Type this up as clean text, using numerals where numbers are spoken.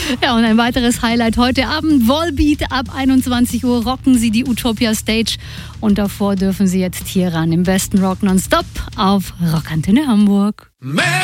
Ja, und ein weiteres Highlight heute Abend. Volbeat, ab 21 Uhr rocken sie die Utopia Stage. Und davor dürfen sie jetzt hier ran im besten Rock nonstop auf Rockantenne Hamburg.